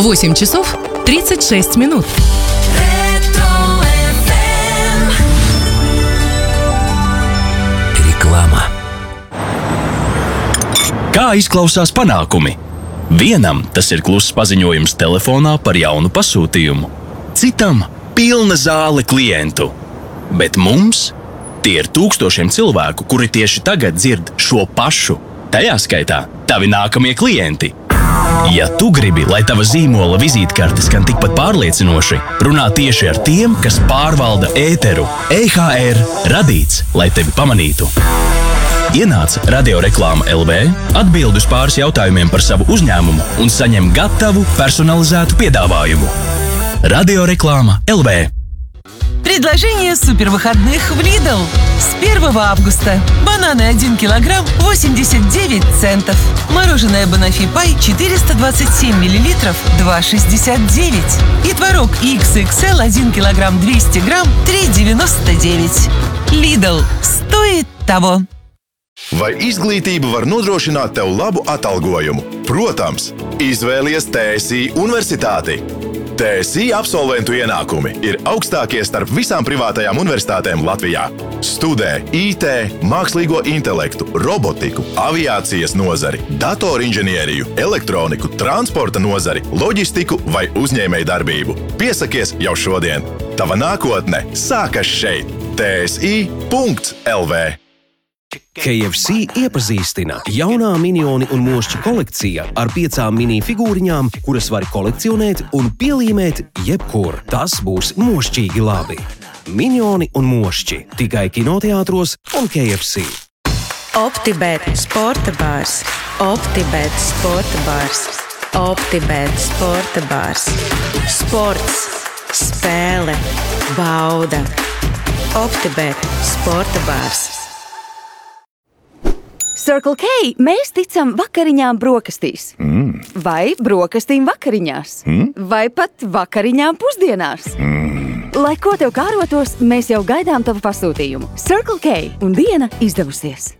8 часов 36 минут. Reklāma. Kā izklausās panākumi? Vienam tas ir kluss paziņojums telefonā par jaunu pasūtījumu, citam pilna zāle klientu. Bet mums tie ir tūkstošiem cilvēku, kuri tieši tagad dzird šo pašu, tajā skaitā tavi nākamie klienti. Ja tu gribi, lai tava zīmola vizītkarte skan tikpat pārliecinoši, runā tieši ar tiem, kas pārvalda ēteru. EHR radīts, lai tevi pamanītu. Ienāc Radioreklāma LV, atbild uz pāris jautājumiem par savu uzņēmumu un saņem gatavu personalizētu piedāvājumu. Radioreklāma LV. Предложение супервыходных в Lidl. С 1 августа. Бананы 1 килограмм 89 центов. Мороженое Бонафи Пай 427 миллилитров 2,69. И творог XXL 1 килограмм 200 грамм 3,99. Lidl. Стоит того. Vai izglītība var nodrošināt tev labu atalgojumu? Protams, izvēlies TSI universitāti. TSI absolventu ienākumi ir augstākie starp visām privātajām universitātēm Latvijā. Studē IT, mākslīgo intelektu, robotiku, aviācijas nozari, datorinženieriju, elektroniku, transporta nozari, loģistiku vai uzņēmējdarbību. Piesakies jau šodien. Tava nākotne sākas šeit. TSI.LV. KFC iepazīstina jaunā Minioni un Mošķi kolekcija ar 5 mini figūriņām, kuras var kolekcionēt un pielīmēt jebkur. Tas būs mošķīgi labi. Minioni un Mošķi tikai kinoteātros un KFC. OptiBet sporta bārs. OptiBet sporta bārs. OptiBet sporta bārs. Sports, spēle, bauda. OptiBet sporta bārs. Circle K, mēs ticam vakariņām brokastīs. Vai brokastīm vakariņās. Vai pat vakariņām pusdienās. Lai ko tev kārotos, mēs jau gaidām tavu pasūtījumu. Circle K un diena izdevusies.